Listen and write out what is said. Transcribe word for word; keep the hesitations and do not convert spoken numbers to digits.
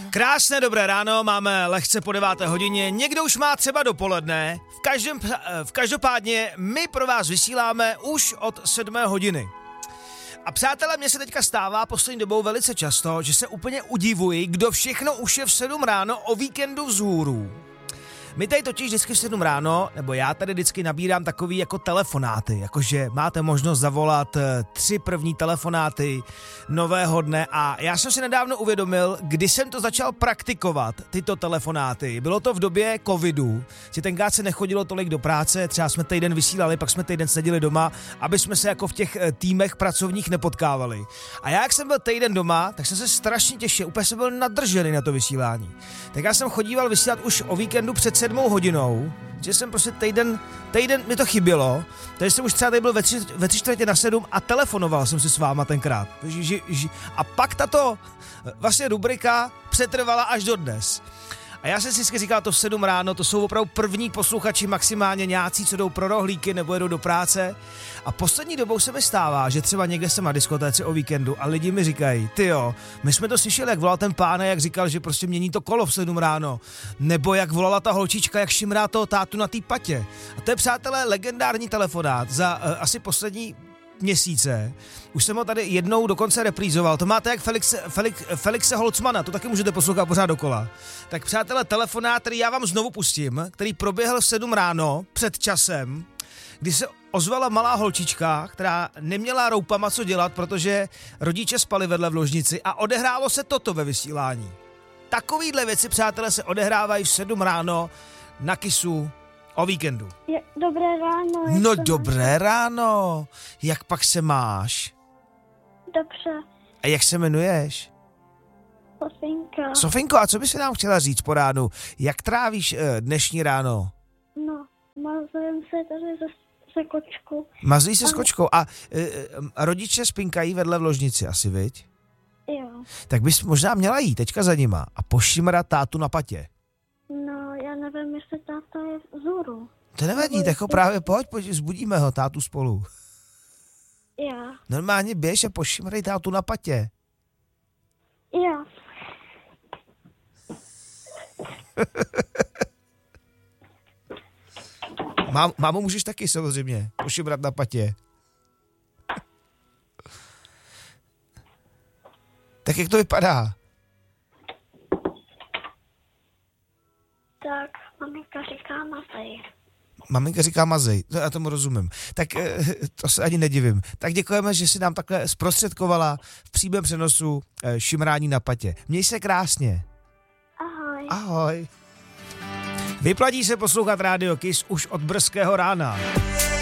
Krásné dobré ráno, máme lehce po deváté hodině, někdo už má třeba dopoledne, v, každém, v každopádně my pro vás vysíláme už od sedmé hodiny. A přátelé, mně se teďka stává poslední dobou velice často, že se úplně udivuji, kdo všechno už je v sedm ráno o víkendu vzhůru. My tady totiž vždycky v sedm ráno, nebo já tady vždycky nabírám takový jako telefonáty, jakože máte možnost zavolat tři první telefonáty nového dne a já jsem si nedávno uvědomil, kdy jsem to začal praktikovat, tyto telefonáty. Bylo to v době covidu, že tenkrát se nechodilo tolik do práce, třeba jsme týden vysílali, pak jsme týden seděli doma, aby jsme se jako v těch týmech pracovních nepotkávali. A já, jak jsem byl týden doma, tak jsem se strašně těšil, úplně jsem byl nadržený na to vysílání. Tak já jsem chodíval vysílat už o víkendu před sedmou hodinou, že jsem prostě týden, týden mi to chybělo, takže jsem už třeba tady byl ve tři, ve tři čtvrtě na sedm a telefonoval jsem si s váma tenkrát. Ži, ži, ži. A pak tato vlastně rubrika přetrvala až do dnes. A já jsem si vždycky říkal, to v sedm ráno, to jsou opravdu první posluchači, maximálně nějací, co jdou pro rohlíky nebo jedou do práce. A poslední dobou se mi stává, že třeba někde jsem na diskotéce o víkendu a lidi mi říkají, tyjo, my jsme to slyšeli, jak volal ten pán, jak říkal, že prostě mění to kolo v sedm ráno. Nebo jak volala ta holčička, jak šimrá toho tátu na té patě. A to je, přátelé, legendární telefonát za uh, asi poslední měsíce. Už jsem ho tady jednou dokonce reprízoval. To máte jak Felix, Felix, Felixe Holcmana, to taky můžete poslouchat pořád dokola. Tak přátelé, telefonát, který já vám znovu pustím, který proběhl v sedm ráno před časem, kdy se ozvala malá holčička, která neměla roupama co dělat, protože rodiče spali vedle v ložnici a odehrálo se toto ve vysílání. Takovýhle věci, přátelé, se odehrávají v sedm ráno na Kissu o víkendu. Je, dobré ráno. No dobré ráno. Jak pak se máš? Dobře. A jak se jmenuješ? Sofinka. Sofinko, a co by si nám chtěla říct po ránu? Jak trávíš uh, dnešní ráno? No, mazujem se tady se, se kočkou. Mazují se s kočkou. A uh, rodiče spinkají vedle v ložnici asi, viď? Jo. Tak bys možná měla jít teďka za nima a pošimrat tátu na patě. No, já nevím, jestli táta je vzhůru. To nevadí, tak ho právě pojď, pojď, zbudíme ho, tátu spolu. Já. Normálně běž a pošimrej tátu na patě. Já. Mám, mámu můžeš taky samozřejmě pošimrat na patě. Tak jak to vypadá? Tak, maminka říká mazej. Maminka říká mazej, to já tomu rozumím. Tak to se ani nedivím. Tak děkujeme, že si nám takhle zprostředkovala v přímém přenosu šimrání na patě. Měj se krásně. Ahoj. Ahoj. Vyplatí se poslouchat Rádio Kiss už od brzkého rána.